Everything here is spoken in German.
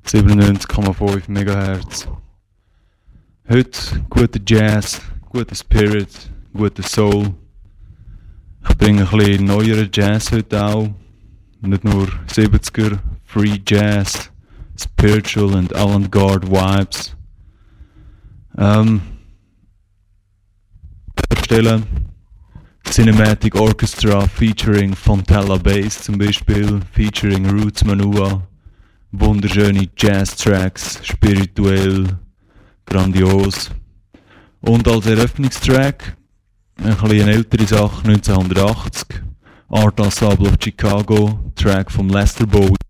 97,5 MHz. Heute guter Jazz, guter Spirit, guter Soul. Ich bringe ein bisschen neueren Jazz heute auch. Nicht nur 70er, Free Jazz, Spiritual and Avant-Garde Vibes. Vorstellen Cinematic Orchestra featuring Fontella Bass zum Beispiel, featuring Roots Manua. Wunderschöne Jazz-Tracks, spirituell, grandios. Und als Eröffnungstrack ein bisschen ältere Sache, 1980, Art Ensemble of Chicago, Track von Lester Bowie.